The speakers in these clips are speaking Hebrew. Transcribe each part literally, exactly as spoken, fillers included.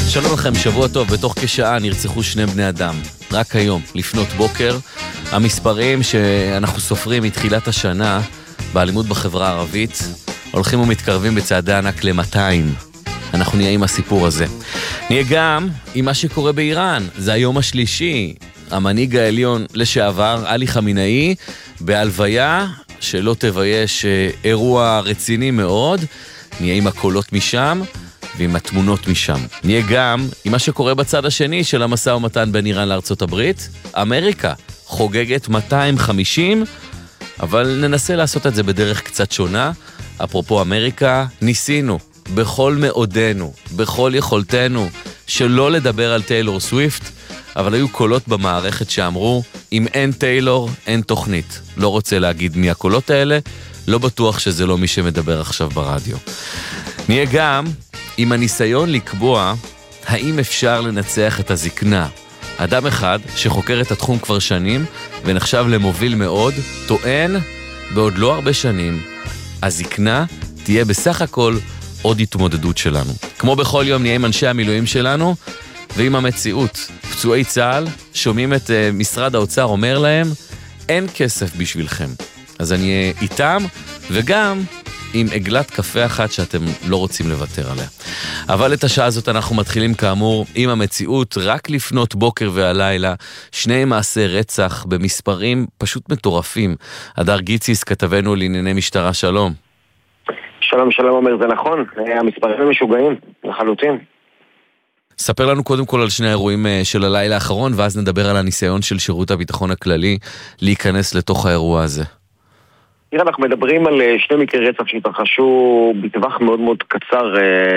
שלום לכם, שבוע טוב. בתוך כשעה נרצחו שני בני אדם. רק היום, לפנות בוקר, המספרים שאנחנו סופרים מתחילת השנה באלימות בחברה הערבית הולכים ומתקרבים בצעדי ענק ל-מאתיים. אנחנו נהיה עם הסיפור הזה. נהיה גם עם מה שקורה באיראן. זה היום השלישי. המנהיג העליון לשעבר, עלי חמינאי, בהלוויה שלא תבייש, אירוע רציני מאוד. נהיה עם הקולות משם ועם התמונות משם. נהיה גם עם מה שקורה בצד השני של המשא ומתן בין איראן לארצות הברית. אמריקה חוגגת מאתיים וחמישים, אבל ננסה לעשות את זה בדרך קצת שונה. אפרופו אמריקה, ניסינו בכל מאודנו, בכל יכולתנו, שלא לדבר על טיילור סוויפט, אבל היו קולות במערכת שאמרו, אם אין טיילור, אין תוכנית. לא רוצה להגיד מי הקולות האלה, לא בטוח שזה לא מי שמדבר עכשיו ברדיו. נהיה גם עם הניסיון לקבוע האם אפשר לנצח את הזקנה. אדם אחד שחוקר את התחום כבר שנים ונחשב למוביל מאוד, טוען בעוד לא הרבה שנים, הזקנה תהיה בסך הכל עוד התמודדות שלנו. כמו בכל יום נהיה עם אנשי המילואים שלנו ועם המציאות. פצועי צה"ל שומעים את uh, משרד האוצר אומר להם, אין כסף בשבילכם. אז אני אהיה איתם וגם עם עגלת קפה אחת שאתם לא רוצים לוותר עליה. אבל את השעה הזאת אנחנו מתחילים כאמור עם המציאות. רק לפנות בוקר והלילה שני מעשי רצח במספרים פשוט מטורפים. הדר גיציס, כתבנו לענייני משטרה, שלום. שלום, שלום אומר, זה נכון, המספרים משוגעים לחלוטין. ספר לנו קודם כל על שני האירועים של הלילה האחרון, ואז נדבר על הניסיון של שירות הביטחון הכללי להיכנס לתוך האירוע הזה. תראה, אנחנו מדברים על שני מקרי רצח שהתרחשו בטווח מאוד מאוד קצר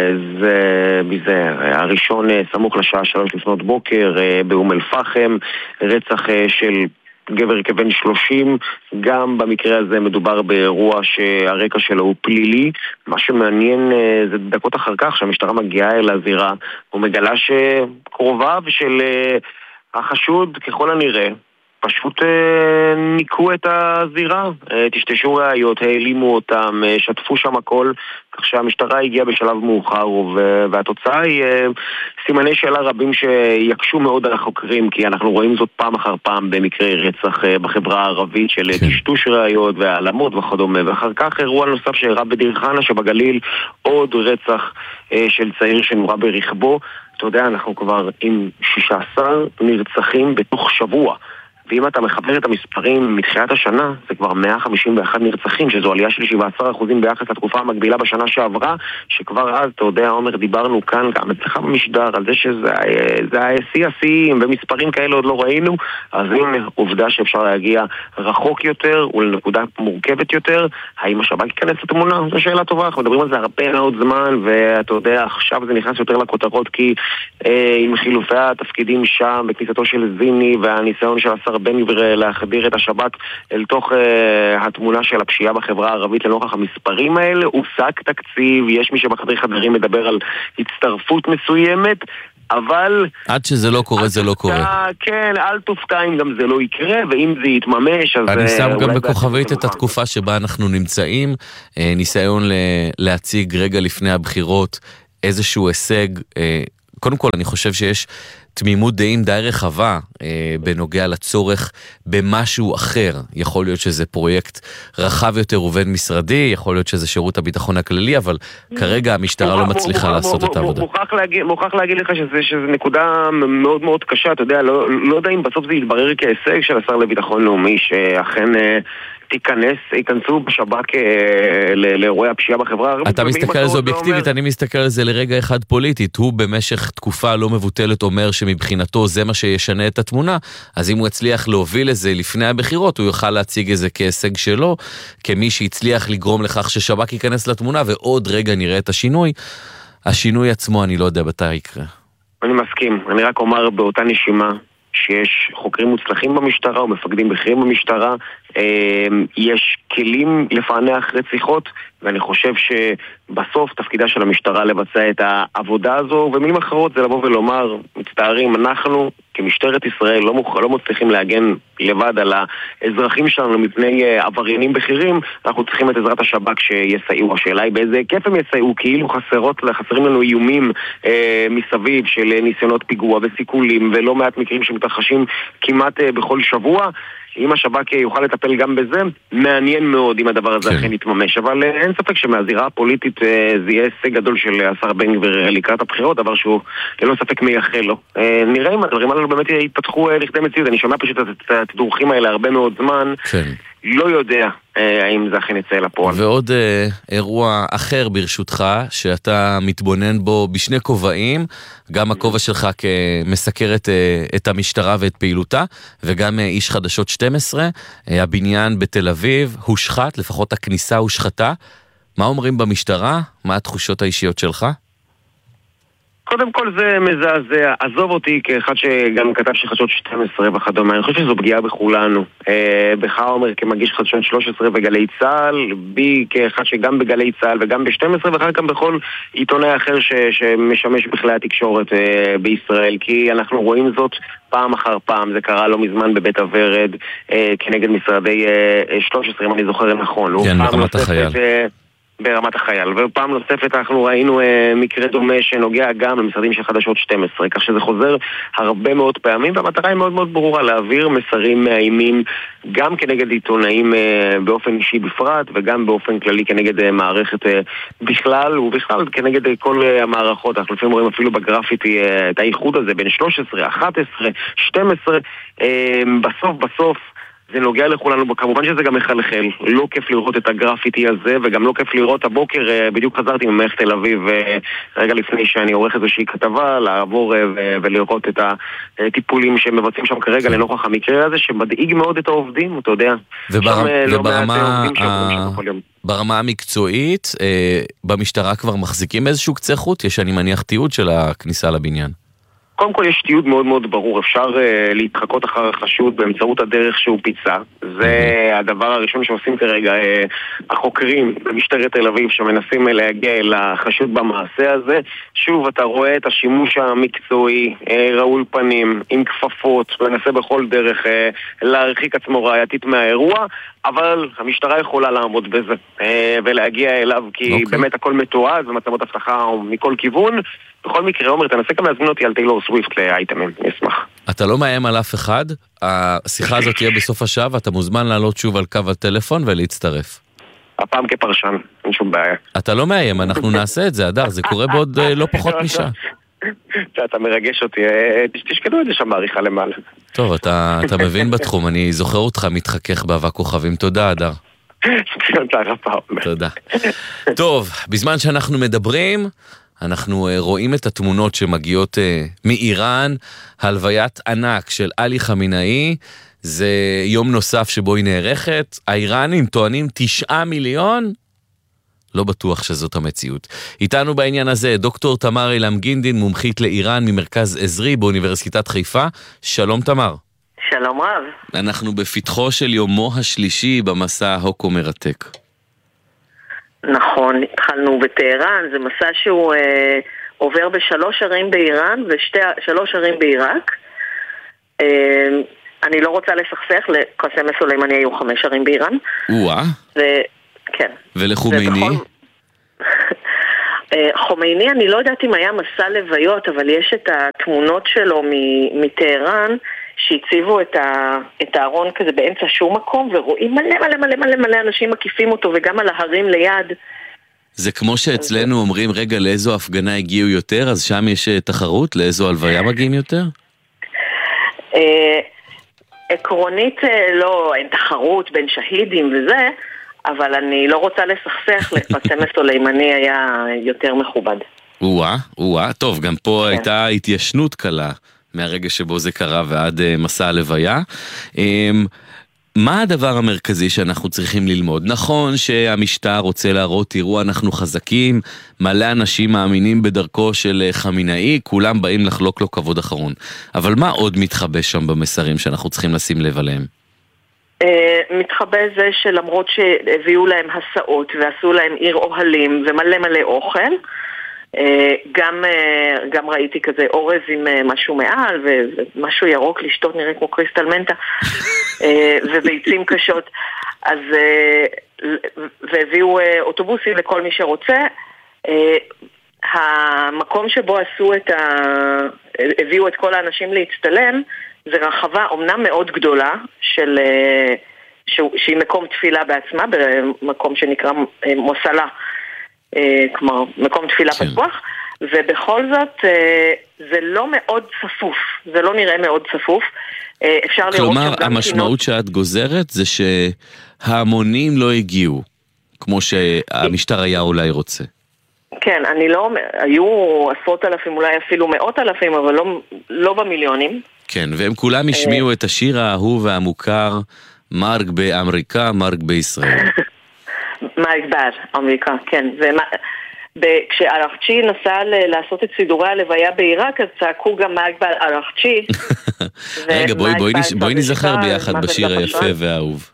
זה מזה. הראשון סמוך לשעה שלוש לפנות בוקר באום אל-פחם, רצח של גבר כבן שלושים. גם במקרה הזה מדובר באירוע שהרקע שלו הוא פלילי. מה שמעניין זה דקות אחר כך שהמשטרה מגיעה אל הזירה ומגלה שקרוביו של החשוד ככל הנראה פשוט אה, ניקו את הזירה, אה, תשתשו ראיות, העלימו אותם, אה, שטפו שם הכל, כך שהמשטרה הגיעה בשלב מאוחר, ו- והתוצאה היא אה, סימני שאלה רבים שיקשו מאוד על החוקרים, כי אנחנו רואים זאת פעם אחר פעם במקרי רצח אה, בחברה הערבית של כן. תשתוש ראיות והעלמות וכדומה, ואחר כך אירוע נוסף שאירע בדיר חנה שבגליל, עוד רצח אה, של צעיר שנורא ברכבו. אתה יודע, אנחנו כבר עם שישה עשר נרצחים בתוך שבוע. ואם אתה מחבר את המספרים מתחילת השנה, זה כבר מאה חמישים ואחד נרצחים, שזו עלייה של שבעה עשר אחוז ביחס לתקופה המקבילה בשנה שעברה, שכבר אז, אתה יודע, עומר, דיברנו כאן גם אצלך במשדר, על זה שזה השיא השיאים, ומספרים כאלה עוד לא ראינו, אז הנה עובדה שאפשר להגיע רחוק יותר, ולנקודה מורכבת יותר. האם השב"כ ייכנס לתמונה? זו שאלה טובה, אנחנו מדברים על זה הרבה מאוד זמן, ואתה יודע, עכשיו זה נכנס יותר לכותרות, כי אה, עם חילופי התפקידים שם, בכניסתו של זיני, והניסיון של השר בן גביר להחדיר את השב"כ אל תוך uh, התמונה של הפשיעה בחברה הערבית לנוכח המספרים האלה. הושג תקציב, יש מי שבחדרי חדרים מדבר על הצטרפות מסוימת, אבל עד שזה לא קורה זה לא קורה. כן, אל תופתע אם גם זה לא יקרה, ואם זה יתממש אז אני שם גם בכוכבית את התקופה שבה אנחנו נמצאים, ניסיון להציג רגע לפני הבחירות איזשהו הישג. קודם כל אני חושב שיש תמימות דעים די רחבה אה, בנוגע לצורך במשהו אחר. יכול להיות שזה פרויקט רחב יותר ובין משרדי, יכול להיות שזה שירות הביטחון הכללי, אבל כרגע המשטרה לא מצליחה לעשות את העבודה. מוכרח להגיד לך שזה נקודה מאוד מאוד קשה, אתה יודע, לא יודע אם בסוף זה יתברר כהישג של השר לביטחון לאומי, שאכן תיכנס, ייכנסו בשב"כ לאירועי הפשיעה בחברה הערבית. אתה מסתכל על זה אובייקטיבית, אני מסתכל על זה לרגע אחד פוליטית. הוא במשך תקופה לא מבוטלת אומר שמבחינתו זה מה שישנה את התמונה, אז אם הוא הצליח להוביל לזה לפני הבחירות, הוא יוכל להציג איזה כהישג שלו, כמי שהצליח לגרום לכך ששב"כ ייכנס לתמונה, ועוד רגע נראה את השינוי. השינוי עצמו אני לא יודע מתי יקרה. אני מסכים, אני רק אומר באותה נשימה, שיש חוקרים מוצלחים במשטרה ומפקדים בכירים במשטרה, יש כלים לפענח רציחות, ואני חושב שבסוף תפקידה של המשטרה לבצע את העבודה הזו, ומילים אחרות זה לבוא ולומר, מצטערים, אנחנו כמשטרת ישראל לא, מוכ... לא מצליחים להגן לבד על האזרחים שלנו מפני עבריינים בכירים, אנחנו צריכים את עזרת השב"כ שיסייעו. השאלה היא באיזה היקף הם יסייעו, כאילו חסרות, חסרים לנו איומים אה, מסביב של ניסיונות פיגוע וסיכולים ולא מעט מקרים שמתרחשים כמעט אה, בכל שבוע. אם השב"כ יוכל לטפל גם בזה, מעניין מאוד אם הדבר הזה אכן יתממש. אבל אין ספק שמהזירה הפוליטית זה יהיה הישג גדול של השר בן גביר לקראת הבחירות, דבר שהוא ללא ספק מייחל לו. נראה אם הדברים האלה באמת יתפתחו לכדי מציאות. אני שומע פשוט את התדרוכים האלה הרבה מאוד זמן. כן. לא יודע האם זה אכן יצא לפועל. ועוד אה, אירוע אחר ברשותך, שאתה מתבונן בו בשני כובעים, גם הכובע שלך כמסקר את, אה, את המשטרה ואת פעילותה, וגם אה, איש חדשות שתים עשרה, אה, הבניין בתל אביב הושחת, לפחות הכניסה הושחתה. מה אומרים במשטרה? מה התחושות האישיות שלך? קודם כל זה מזעזע, עזוב אותי כאחד שגם כתב שחדשות שתים עשרה וכדומה, אני חושב שזו פגיעה בכולנו. אה, בך אומר כמגיש חדשות שלוש עשרה בגלי צהל, בי כאחד שגם בגלי צהל וגם ב-שתים עשרה ואחר כך בכל עיתונאי אחר ש- שמשמש בכלי התקשורת אה, בישראל, כי אנחנו רואים זאת פעם אחר פעם. זה קרה לא מזמן בבית הוורד אה, כנגד משרדי אה, שלוש עשרה, אם אני זוכר נכון. כן, ברמת החייל. אה, ברמת החייל, ופעם נוספת אנחנו ראינו אה, מקרה דומה שנוגע גם למשרדים של חדשות שתים עשרה, כך שזה חוזר הרבה מאוד פעמים, והמטרה היא מאוד מאוד ברורה, להעביר מסרים מאיימים גם כנגד עיתונאים אה, באופן אישי בפרט, וגם באופן כללי כנגד אה, מערכת אה, בכלל, ובכלל כנגד אה, כל אה, המערכות. אנחנו לפעמים רואים אפילו בגרפיטי אה, את האיחוד הזה בין שלוש עשרה, אחת עשרה, שתים עשרה, אה, בסוף בסוף זה נוגע לכולנו, כמובן שזה גם מחלחל. לא כיף לראות את הגרפיטי הזה, וגם לא כיף לראות הבוקר, בדיוק חזרתי ממערכת תל אביב, רגע לפני שאני עורך איזושהי כתבה, לעבור ולראות את הטיפולים שמבצעים שם כרגע לנוכח המקרה הזה, שמדאיג מאוד את העובדים, אתה יודע. וברמה המקצועית, במשטרה כבר מחזיקים איזשהו קצה חוט? יש, אני מניח, תיעוד של הכניסה לבניין. קודם כל יש תיעוד מאוד מאוד ברור, אפשר uh, להתחקות אחר החשוד באמצעות הדרך שהוא פיצה. זה הדבר הראשון שעושים כרגע uh, החוקרים במשטרת תל אביב שמנסים uh, להגיע אל החשוד במעשה הזה. שוב, אתה רואה את השימוש המקצועי, uh, רעול פנים, עם כפפות, מנסה בכל דרך uh, להרחיק עצמו ראייתית מהאירוע, אבל המשטרה יכולה לעמוד בזה uh, ולהגיע אליו, כי okay. באמת הכל מתועד ומצלמות אבטחה מכל כיוון. בכל מקרה, עומר, תנסה גם להזמין אותי על טיילור סוויפט לאייטמים, נשמח. אתה לא מאיים על אף אחד, השיחה הזאת תהיה בסוף השעה, ואתה מוזמן לעלות שוב על קו הטלפון ולהצטרף. הפעם כפרשן, אין שום בעיה. אתה לא מאיים, אנחנו נעשה את זה, אדר, זה קורה בעוד לא פחות משעה. אתה מרגש אותי, תשקדו את זה שם בעריכה למעלה. טוב, אתה מבין בתחום, אני זוכר אותך מתחכך באבק כוכבים, תודה, אדר. תודה. טוב, בזמן שאנחנו מדברים, אנחנו רואים את התמונות שמגיעות מאיראן, הלוויית ענק של עלי חמינאי, זה יום נוסף שבו היא נערכת, האיראנים טוענים תשעה מיליון, לא בטוח שזאת המציאות. איתנו בעניין הזה דוקטור תמר אילם גינדין, מומחית לאיראן ממרכז עזרי באוניברסיטת חיפה. שלום תמר. שלום רב. אנחנו בפתחו של יומו השלישי במסע ההוקו מרתק. נכון, התחלנו בטהרן, זה מסע שהוא אה, עובר בשלוש ערים באיראן ושלוש ערים בעיראק. אה, אני לא רוצה לסכסך, לקאסם סולימאני היו חמש ערים באיראן. וואה. ו... כן. ולחומייני? ובכל... חומייני, אני לא יודעת אם היה מסע לוויות, אבל יש את התמונות שלו מטהרן, שהציבו את, ה... את הארון כזה באמצע שום מקום, ורואים מלא מלא מלא מלא מלא אנשים מקיפים אותו, וגם על ההרים ליד. זה כמו שאצלנו אומרים, רגע, לאיזו הפגנה הגיעו יותר, אז שם יש תחרות, לאיזו הלוויה מגיעים יותר? עקרונית לא, אין תחרות בין שהידים וזה, אבל אני לא רוצה לסכסך, לקאסם סולימאני היה יותר מכובד. וואה, וואה, טוב, גם פה כן. הייתה התיישנות קלה מהרגע שבו זה קרה ועד מסע הלוויה. מה הדבר המרכזי שאנחנו צריכים ללמוד? נכון שהמשטר רוצה להראות, תראו, אנחנו חזקים, מלא אנשים מאמינים בדרכו של חמינאי, כולם באים לחלוק לו כבוד אחרון. אבל מה עוד מתחבא שם במסרים שאנחנו צריכים לשים לב עליהם? מתחבא זה שלמרות שהביאו להם הסעות ועשו להם עיר אוהלים ומלא מלא אוכל, גם, גם ראיתי כזה אורז עם משהו מעל, ומשהו ירוק לשתות נראה כמו קריסטל מנטה, וביצים קשות. אז, והביאו אוטובוסים לכל מי שרוצה. המקום שבו עשו את ה... הביאו את כל האנשים להצטלם, זה רחבה אומנם מאוד גדולה, של... שהיא מקום תפילה בעצמה, במקום שנקרא מוסלה, כלומר, מקום תפילה פתוח, ובכל זאת, זה לא מאוד צפוף, זה לא נראה מאוד צפוף. אפשר לראות כלומר, המשמעות שאת גוזרת זה שההמונים לא הגיעו, כמו שהמשטר היה אולי רוצה. כן, אני לא, היו עשרות אלפים, אולי אפילו מאות אלפים, אבל לא, לא במיליונים. כן, והם כולם השמיעו את השיר האהוב והמוכר, מרק באמריקה, מרק בישראל. מרק באמריקה, כן. כשארחצ'י נסע לעשות את סידורי הלוויה בעיראק, אז צעקו גם מרק בארחצ'י. רגע, בואי נזכר ביחד בשיר היפה והאהוב.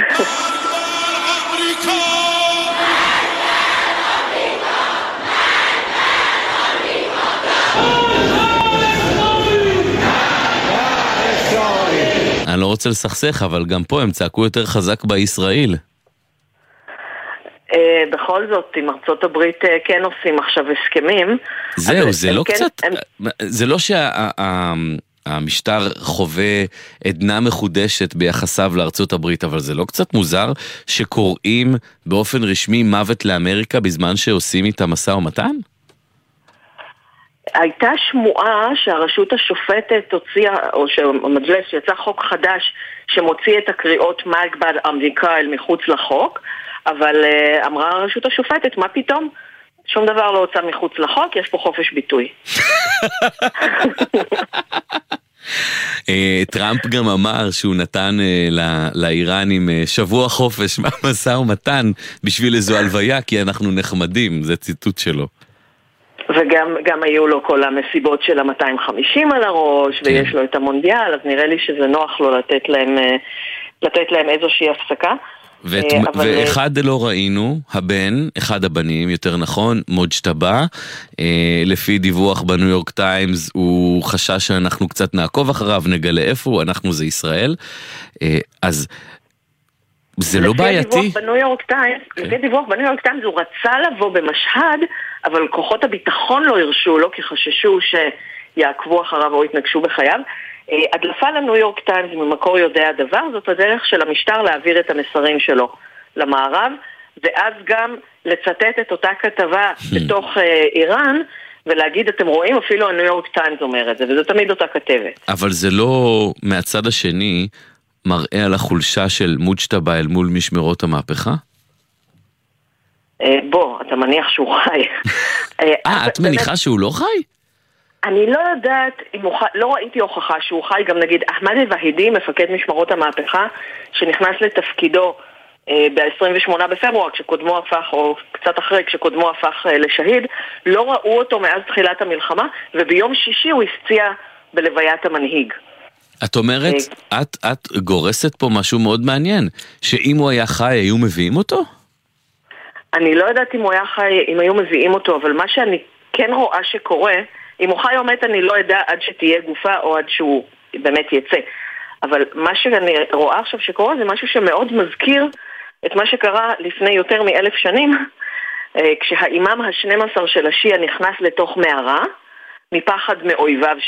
אני לא רוצה לסכסך, אבל גם פה הם צעקו יותר חזק בישראל. בכל זאת, עם ארצות הברית כן עושים עכשיו הסכמים. זהו, זה לא קצת... זה לא שהמשטר חווה עדנה מחודשת ביחסיו לארצות הברית, אבל זה לא קצת מוזר שקוראים באופן רשמי מוות לאמריקה בזמן שעושים איתה משא ומתן? הייתה שמועה שהרשות השופטת הוציאה, או שהמג'לס שיצא חוק חדש שמוציא את הקריאות מרק בעד אמריקה אל מחוץ לחוק, אבל uh, אמרה הרשות השופטת, מה פתאום? שום דבר לא הוצא מחוץ לחוק, יש פה חופש ביטוי. טראמפ גם אמר שהוא נתן לאיראנים שבוע חופש מהמשא ומתן בשביל איזו הלוויה, כי אנחנו נחמדים, זה ציטוט שלו. וגם גם היו לו כל המסיבות של ה-מאתיים וחמישים על הראש, כן. ויש לו את המונדיאל, אז נראה לי שזה נוח לו לתת להם, לתת להם איזושהי הפסקה. ואת, אבל... ואחד לא ראינו, הבן, אחד הבנים, יותר נכון, מוג'טבה, אה, לפי דיווח בניו יורק טיימס, הוא חשש שאנחנו קצת נעקוב אחריו, נגלה איפה, אנחנו זה ישראל, אה, אז זה לא בעייתי. לפי דיווח בניו יורק טיימס, okay. לפי דיווח בניו יורק טיימס, הוא רצה לבוא במשהד, אבל כוחות הביטחון לא הרשו לו, כי חששו שיעקבו אחריו או יתנגשו בחייו. הדלפה לניו יורק טיימס ממקור יודע הדבר, זאת הדרך של המשטר להעביר את המסרים שלו למערב, ואז גם לצטט את אותה כתבה בתוך איראן, ולהגיד, אתם רואים, אפילו הניו יורק טיימס אומר את זה, וזה תמיד אותה כתבת. אבל זה לא מהצד השני מראה על החולשה של מוג'טבה אל מול משמרות המהפכה? בוא, אתה מניח שהוא חי. אה, את מניחה שהוא לא חי? אני לא יודעת, לא ראיתי הוכחה שהוא חי, גם נגיד אחמד אל-והידי, מפקד משמרות המהפכה, שנכנס לתפקידו ב-עשרים ושמונה בפברואר, כשקודמו הפך, או קצת אחרי, כשקודמו הפך לשהיד, לא ראו אותו מאז תחילת המלחמה, וביום שישי הוא הפציע בלוויית המנהיג. את אומרת, את, את גורסת פה משהו מאוד מעניין, שאם הוא היה חי, היו מביאים אותו? אני לא יודעת אם הוא היה חי, אם היו מביאים אותו, אבל מה שאני כן רואה שקורה, אם הוא חי או מת אני לא יודע עד שתהיה גופה או עד שהוא באמת יצא. אבל מה שאני רואה עכשיו שקורה זה משהו שמאוד מזכיר את מה שקרה לפני יותר מאלף שנים, כשהאימאם ה-שנים עשר של השיעה נכנס לתוך מערה, מפחד מאויביו